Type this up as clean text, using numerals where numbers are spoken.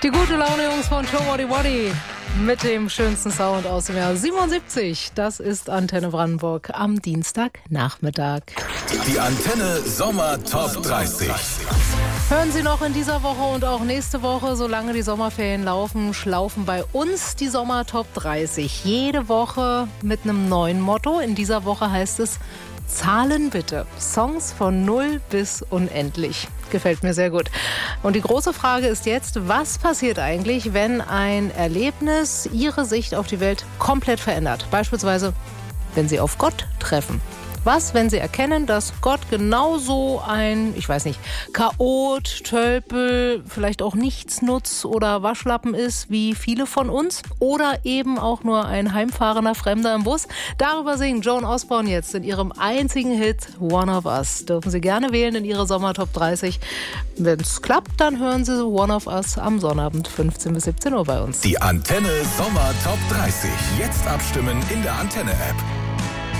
Die gute Laune Jungs von Show Wadi Wadi mit dem schönsten Sound aus dem Jahr 77. Das ist Antenne Brandenburg am Dienstagnachmittag. Die Antenne Sommer Top 30. Hören Sie noch in dieser Woche und auch nächste Woche, solange die Sommerferien laufen, schlaufen bei uns die Sommer Top 30. Jede Woche mit einem neuen Motto. In dieser Woche heißt es Zahlen bitte. Songs von 0 bis unendlich. Gefällt mir sehr gut. Und die große Frage ist jetzt, was passiert eigentlich, wenn ein Erlebnis Ihre Sicht auf die Welt komplett verändert? Beispielsweise, wenn Sie auf Gott treffen. Was, wenn Sie erkennen, dass Gott genauso ein, Chaot, Tölpel, vielleicht auch Nichtsnutz oder Waschlappen ist, wie viele von uns? Oder eben auch nur ein heimfahrender Fremder im Bus? Darüber singt Joan Osborne jetzt in ihrem einzigen Hit One of Us. Dürfen Sie gerne wählen in Ihre Sommer Top 30. Wenn es klappt, dann hören Sie One of Us am Sonnabend 15 bis 17 Uhr bei uns. Die Antenne Sommer Top 30. Jetzt abstimmen in der Antenne-App.